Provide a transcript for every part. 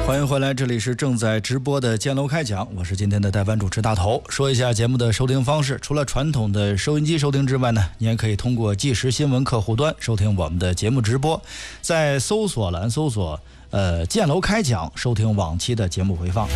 欢迎回来，这里是正在直播的建楼开讲，我是今天的代班主持大头。说一下节目的收听方式，除了传统的收音机收听之外呢，你也可以通过即时新闻客户端收听我们的节目直播，在搜索栏搜索建楼开讲，收听往期的节目回放。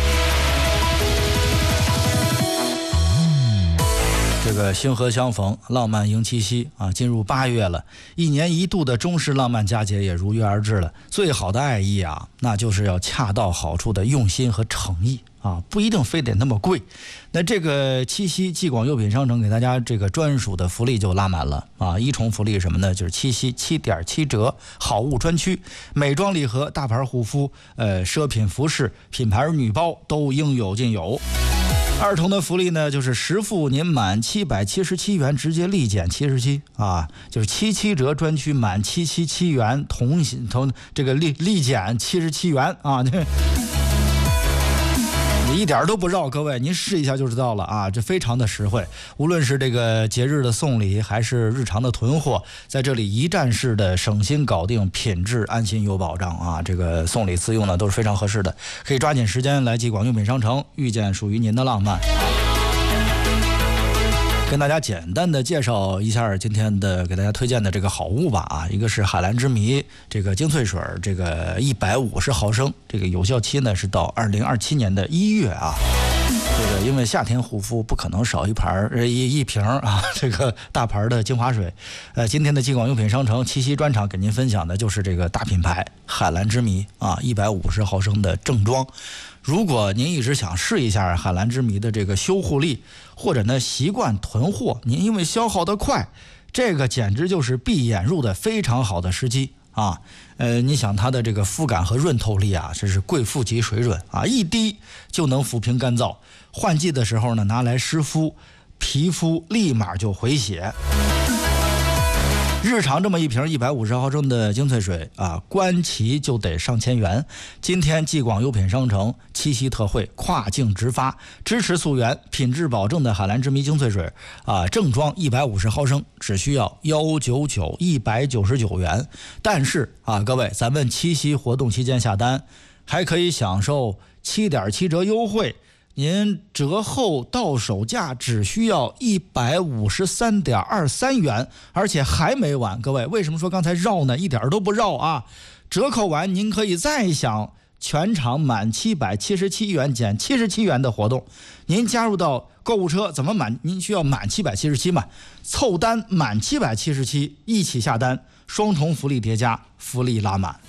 这个星河相逢，浪漫迎七夕啊！进入8月了，一年一度的中式浪漫佳节也如约而至了。最好的爱意啊，那就是要恰到好处的用心和诚意啊，不一定非得那么贵。那这个七夕，继广优品商城给大家这个专属的福利就拉满了啊！一重福利什么呢？就是七夕7.7折，好物专区，美妆礼盒、大牌护肤、奢品服饰、品牌女包都应有尽有。儿童的福利呢，就是实付您满777元直接立减77啊，就是77折专区满777元同这个立减77元啊，你一点都不绕，各位您试一下就知道了啊，这非常的实惠。无论是这个节日的送礼，还是日常的囤货，在这里一站式的省心搞定，品质安心有保障啊！这个送礼自用呢都是非常合适的，可以抓紧时间来继广用品商城，遇见属于您的浪漫。跟大家简单的介绍一下今天的给大家推荐的这个好物吧啊，一个是海蓝之谜这个精粹水，这个150毫升，这个有效期呢是到2027年的1月啊。这个因为夏天护肤不可能少一瓶啊，这个大牌的精华水。今天的继广用品商城七夕专场给您分享的就是这个大品牌海蓝之谜啊，150毫升的正装。如果您一直想试一下海蓝之谜的这个修护力，或者呢习惯囤货，您因为消耗得快，这个简直就是闭眼入的非常好的时机啊。你想它的这个肤感和润透力啊，这是贵妇级水准啊，一滴就能抚平干燥，换季的时候呢拿来湿敷，皮肤立马就回血。日常这么一瓶150毫升的精粹水啊，官旗就得上千元。今天继广优品商城七夕特惠，跨境直发，支持溯源，品质保证的海蓝之谜精粹水啊，正装150毫升只需要199元。但是啊，各位，咱们七夕活动期间下单，还可以享受7.7折优惠。您折后到手价只需要153.23元，而且还没完。各位，为什么说刚才绕呢？一点都不绕啊！折扣完您可以再享全场满777元减77元的活动。您加入到购物车怎么满？您需要满777嘛？凑单满777，一起下单，双重福利叠加，福利拉满。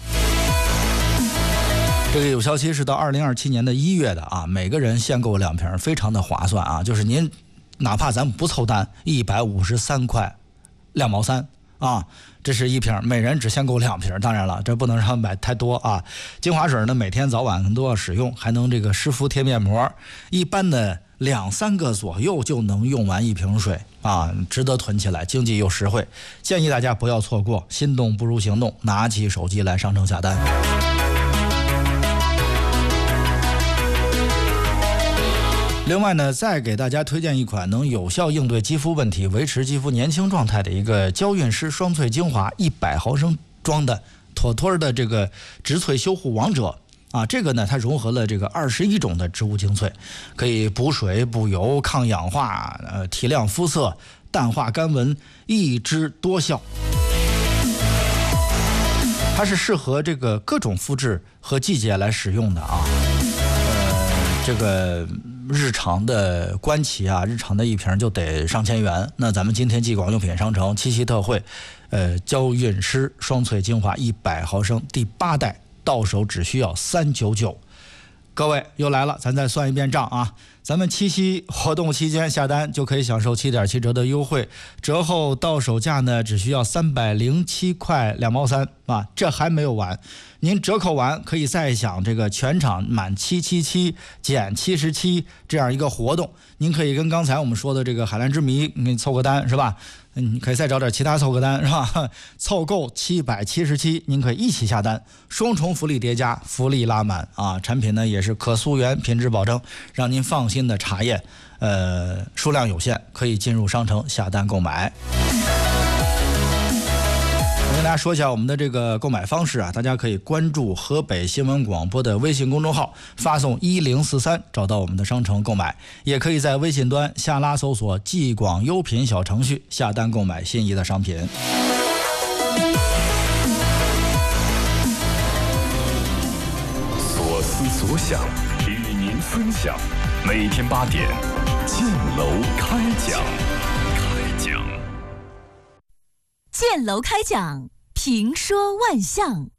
这个有效期是到2027年的1月的啊，每个人限购2瓶，非常的划算啊！就是您哪怕咱不凑单，153块2毛3啊，这是一瓶，每人只限购2瓶。当然了，这不能让买太多啊。精华水呢，每天早晚都要使用，还能这个湿敷贴面膜，一般的2-3个左右就能用完一瓶水啊，值得囤起来，经济又实惠。建议大家不要错过，心动不如行动，拿起手机来商城下单。另外呢，再给大家推荐一款能有效应对肌肤问题、维持肌肤年轻状态的一个娇韵诗双萃精华100毫升装的妥妥的这个植萃修护王者啊，这个呢它融合了这个21种的植物精粹，可以补水、补油、抗氧化、提亮肤色、淡化干纹，一支多效。它是适合这个各种肤质和季节来使用的啊。这个日常的官旗啊，日常的一瓶就得上千元。那咱们今天继广用品商城七夕特惠，娇韵诗双萃精华100毫升第8代到手只需要399。各位又来了，咱再算一遍账啊！咱们七夕活动期间下单就可以享受7.7折的优惠，折后到手价呢只需要307块2毛3啊！这还没有完，您折扣完可以再享这个全场满777减77这样一个活动。您可以跟刚才我们说的这个海蓝之谜，你凑个单是吧？你可以再找点其他凑个单是吧？凑够777，您可以一起下单，双重福利叠加，福利拉满啊！产品呢也是可溯源，品质保证，让您放心的查验。数量有限，可以进入商城下单购买。跟大大家说一下我们的这个购买方式啊，大家可以关注河北新闻广播的微信公众号，发送1043找到我们的商城购买，也可以在微信端下拉搜索济广优品小程序下单购买心仪的商品。 所思所想与您分享，每天8点建楼开讲。 建楼开讲，评说万象。